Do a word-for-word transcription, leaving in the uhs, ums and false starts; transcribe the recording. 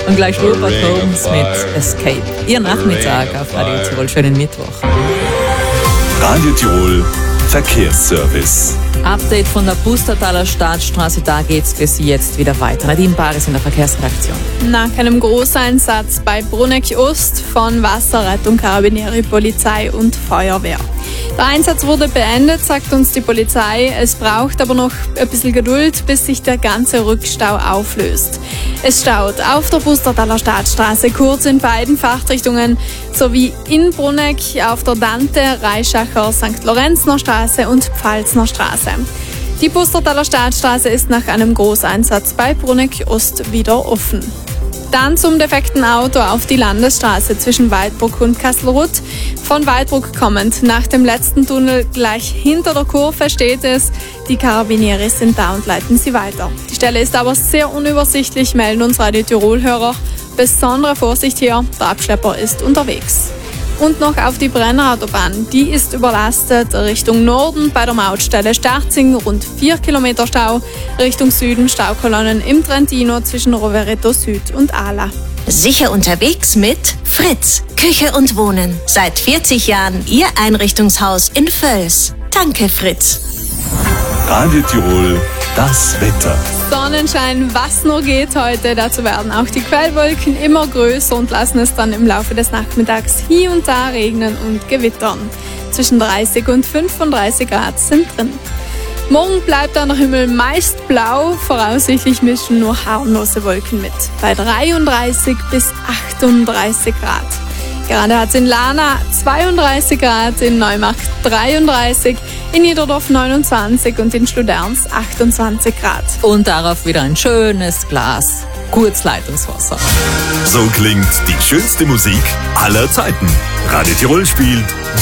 Und gleich Rupert Holmes mit Escape. Ihr Nachmittag auf Radio Tirol. Schönen Mittwoch. Radio Tirol Verkehrsservice. Update von der Pustertaler Staatsstraße, da geht's für Sie jetzt wieder weiter. Nadine Baris in der Verkehrsredaktion. Nach einem Großeinsatz bei Bruneck Ost von Wasserrettung, Carabinieri, Polizei und Feuerwehr. Der Einsatz wurde beendet, sagt uns die Polizei. Es braucht aber noch ein bisschen Geduld, bis sich der ganze Rückstau auflöst. Es staut auf der Pustertaler Staatsstraße kurz in beiden Fahrtrichtungen sowie in Bruneck auf der Dante, Reischacher, Sankt Lorenzner Straße und Pfalzner Straße. Die Pustertaler Staatsstraße ist nach einem Großeinsatz bei Bruneck Ost wieder offen. Dann zum defekten Auto auf die Landesstraße zwischen Waldbruck und Kastelruth. Von Waldbruck kommend nach dem letzten Tunnel gleich hinter der Kurve steht es. Die Carabinieri sind da und leiten sie weiter. Die Stelle ist aber sehr unübersichtlich, melden uns Radio Tirol-Hörer. Besondere Vorsicht hier, der Abschlepper ist unterwegs. Und noch auf die Brennerautobahn. Die ist überlastet. Richtung Norden bei der Mautstelle Starzing rund vier Kilometer Stau. Richtung Süden Staukolonnen im Trentino zwischen Rovereto Süd und Ala. Sicher unterwegs mit Fritz, Küche und Wohnen. Seit vierzig Jahren Ihr Einrichtungshaus in Völs. Danke, Fritz. Radio Tirol, das Wetter. Sonnenschein, was nur geht heute. Dazu werden auch die Quellwolken immer größer und lassen es dann im Laufe des Nachmittags hier und da regnen und gewittern. Zwischen dreißig und fünfunddreißig Grad sind drin. Morgen bleibt dann der Himmel meist blau, voraussichtlich mischen nur harmlose Wolken mit. Bei dreiunddreißig bis achtunddreißig Grad. Gerade hat es in Lana zweiunddreißig Grad, in Neumarkt dreiunddreißig, in Niederdorf neunundzwanzig und in Schluderns achtundzwanzig Grad. Und darauf wieder ein schönes Glas Kurzleitungswasser. So klingt die schönste Musik aller Zeiten. Radio Tirol spielt